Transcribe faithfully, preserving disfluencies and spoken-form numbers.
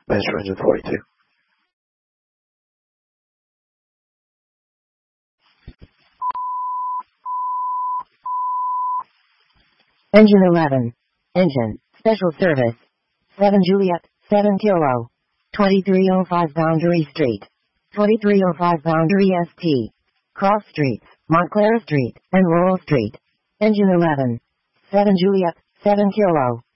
Master engine forty-two. Engine eleven. Engine, special service. seven Juliet, seven Kilo. twenty-three oh five Boundary Street. twenty-three oh five Boundary S T. Cross Streets, Montclair Street, and Laurel Street. Engine eleven. seven Juliet, seven Kilo.